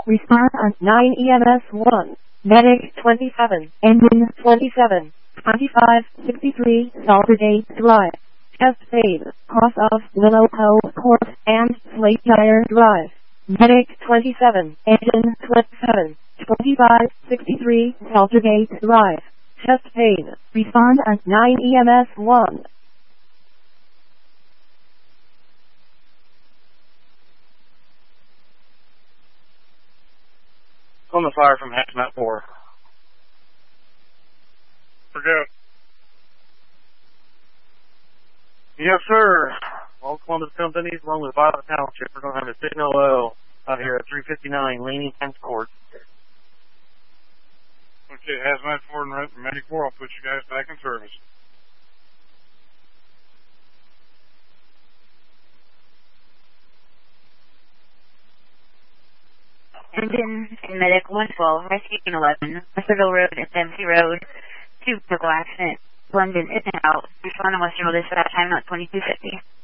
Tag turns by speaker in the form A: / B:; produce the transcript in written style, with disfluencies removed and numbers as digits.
A: Respond on 9 EMS 1. Medic 27. Engine 27. 2563 Saltergate Drive. Chest pain. Cross of Willow Cove Court and Slateshire Drive. Medic 27. Engine 27. 2563 Saltergate Drive. Chest pain. Respond on 9 EMS 1.
B: On the fire from Hazmat 4.
C: Forget.
B: Yes, sir. All Columbus companies, along with Violet Township, we're going to have a signal low out here at 359 Laney Fence Court.
C: Okay, Hazmat 4 and Medic 4, I'll put you guys back in service.
D: Engine and Medic 112, Rescue 11, Westerville Road and Dempsey Road, 2 vehicle accident, London in and out, respond to Westerville dispatch time at 2250.